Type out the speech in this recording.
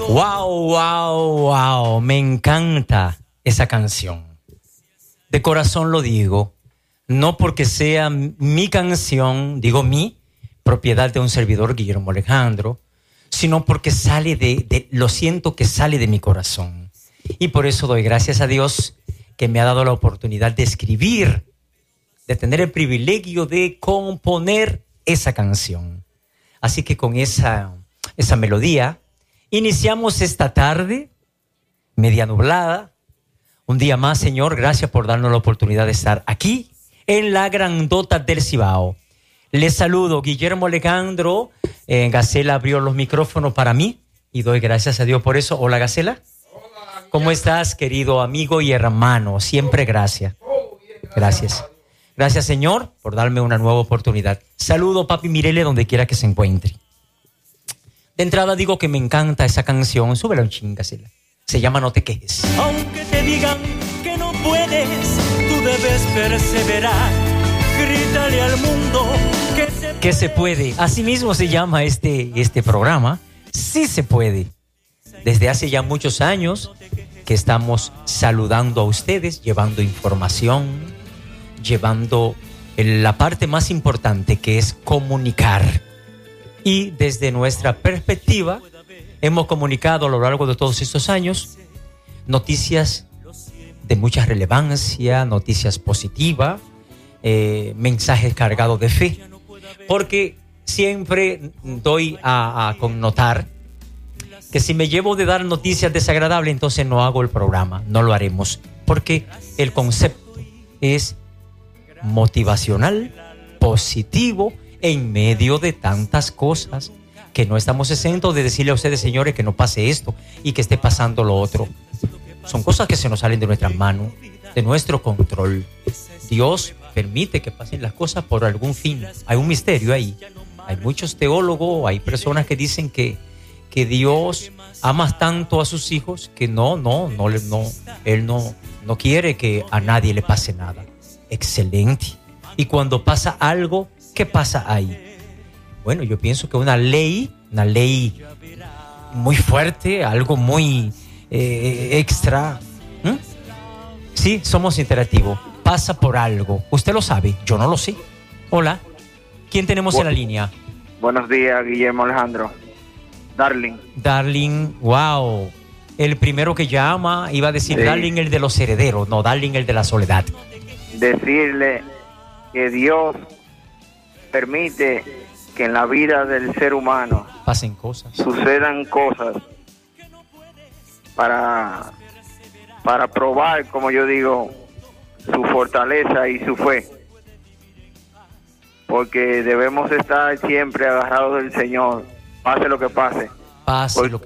Wow, wow, wow. Me encanta esa canción. De corazón lo digo. No porque sea mi canción, digo mi, propiedad de un servidor, Guillermo Alejandro, sino porque lo siento que sale de mi corazón. Y por eso doy gracias a Dios que me ha dado la oportunidad de escribir, de tener el privilegio de componer esa canción. Así que con esa melodía iniciamos esta tarde, media nublada. Un día más, Señor, gracias por darnos la oportunidad de estar aquí en la grandota del Cibao. Les saludo, Guillermo Alejandro. Gacela abrió los micrófonos para mí y doy gracias a Dios por eso. Hola, Gacela. Hola. ¿Cómo estás, querido amigo y hermano? Siempre gracias. Gracias. Gracias, Señor, por darme una nueva oportunidad. Saludo, papi Mirele, donde quiera que se encuentre. De entrada digo que me encanta esa canción. Súbela un ching, Gacela. Se llama No te quejes. Aunque te digan que no puedes, tú debes perseverar. Grítale al mundo que se puede. Así mismo se llama este programa. Sí se puede. Desde hace ya muchos años que estamos saludando a ustedes, llevando información, llevando la parte más importante, que es comunicar. Y desde nuestra perspectiva hemos comunicado a lo largo de todos estos años noticias de mucha relevancia, noticias positivas, mensajes cargados de fe, porque siempre doy a connotar que si me llevo de dar noticias desagradables, entonces no hago el programa, no lo haremos, porque el concepto es motivacional, positivo, en medio de tantas cosas que no estamos exentos de decirle a ustedes, señores, que no pase esto y que esté pasando lo otro. Son cosas que se nos salen de nuestras manos, de nuestro control. Dios permite que pasen las cosas por algún fin. Hay un misterio ahí. Hay muchos teólogos, hay personas que dicen que Dios ama tanto a sus hijos que Él no quiere que a nadie le pase nada. Excelente. Y cuando pasa algo, ¿qué pasa ahí? Bueno, yo pienso que una ley muy fuerte, algo muy extra. Sí, somos interactivos. Pasa por algo. Usted lo sabe, yo no lo sé. Hola, ¿quién tenemos en la línea? Buenos días, Guillermo Alejandro. Darling, wow. El primero que llama, iba a decir sí. Darling el de los herederos, no, Darling el de la soledad. Decirle que Dios permite que en la vida del ser humano pasen cosas, sucedan cosas para probar, como yo digo, su fortaleza y su fe, porque debemos estar siempre agarrados del Señor, pase lo que pase.